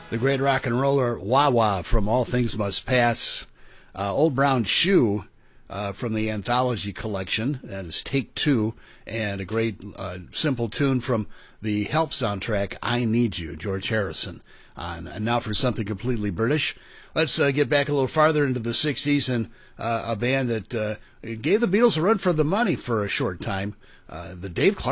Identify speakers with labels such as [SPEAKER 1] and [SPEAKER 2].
[SPEAKER 1] The great rock and roller Wah Wah from All Things Must Pass. Old Brown Shoe from the Anthology Collection. That is Take Two. And a great simple tune from the Help soundtrack, I Need You, George Harrison. And now for something completely British. Let's get back a little farther into the 60s and a band that gave the Beatles a run for the money for a short time. The Dave Clark